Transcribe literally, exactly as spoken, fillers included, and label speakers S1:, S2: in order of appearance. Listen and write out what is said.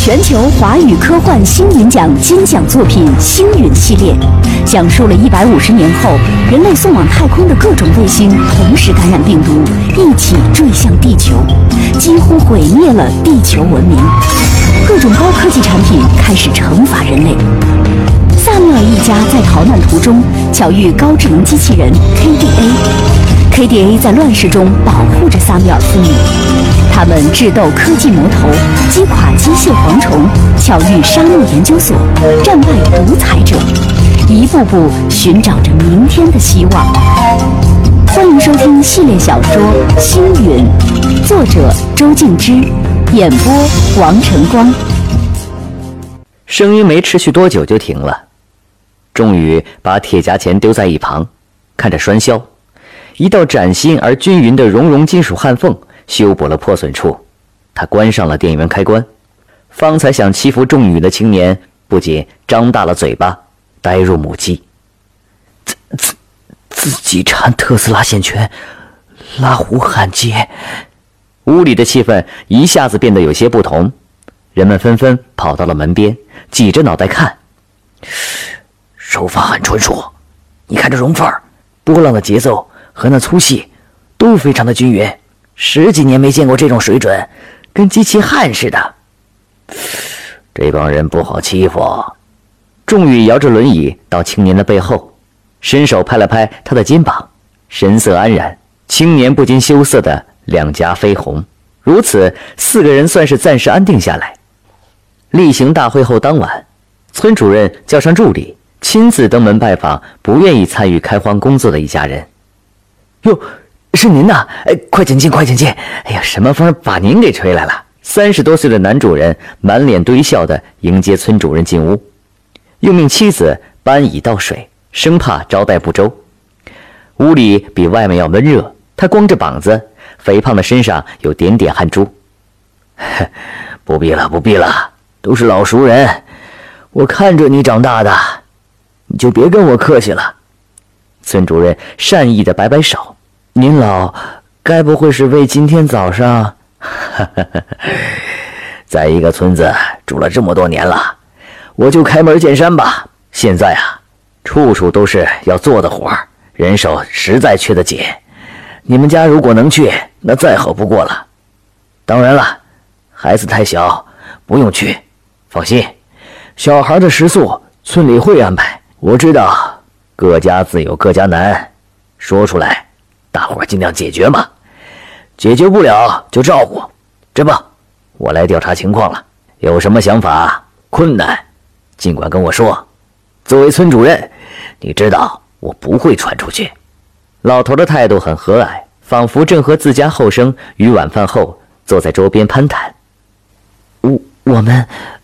S1: 全球华语科幻星云奖金奖作品《星云》系列，讲述了一百五十年后人类送往太空的各种卫星同时感染病毒，一起坠向地球，几乎毁灭了地球文明。各种高科技产品开始惩罚人类。萨缪尔一家在逃难途中巧遇高智能机器人 K D A，K D A 在乱世中保护着萨缪尔父女。他们智斗科技魔头，击垮机械蝗虫，巧遇沙漠研究所，战败独裁者，一步步寻找着明天的希望。欢迎收听系列小说《星云》，作者周静之，演播王晨光。
S2: 声音没持续多久就停了，终于把铁夹钳丢在一旁，看着栓销，一道崭新而均匀的熔融金属焊缝修补了破损处。他关上了电源开关，方才想欺负众女的青年不仅张大了嘴巴，呆若母鸡。自自自己缠特斯拉线圈，拉弧焊接。屋里的气氛一下子变得有些不同，人们纷纷跑到了门边，挤着脑袋看。手法很纯熟，你看这熔缝，波浪的节奏和那粗细都非常的均匀，十几年没见过这种水准，跟机器焊似的。这帮人不好欺负。仲宇摇着轮椅到青年的背后，伸手拍了拍他的肩膀，神色安然。青年不禁羞涩的两颊绯红。如此，四个人算是暂时安定下来。例行大会后当晚，村主任叫上助理，亲自登门拜访不愿意参与开荒工作的一家人。哟，是您呐！哎，快请进，快请进！哎呀，什么风把您给吹来了？三十多岁的男主人满脸堆笑地迎接村主任进屋，又命妻子搬椅倒水，生怕招待不周。屋里比外面要闷热，他光着膀子，肥胖的身上有点点汗珠。不必了，不必了，都是老熟人，我看着你长大的，你就别跟我客气了。村主任善意地摆摆手，您老该不会是为今天早上在一个村子住了这么多年了，我就开门见山吧。现在啊，处处都是要做的活，人手实在缺得紧。你们家如果能去，那再好不过了。当然了，孩子太小，不用去。放心，小孩的食宿村里会安排。我知道各家自有各家难，说出来大伙尽量解决嘛，解决不了就照顾。这不，我来调查情况了，有什么想法困难尽管跟我说。作为村主任，你知道我不会传出去。老头的态度很和蔼，仿佛正和自家后生于晚饭后坐在桌边攀谈。我我们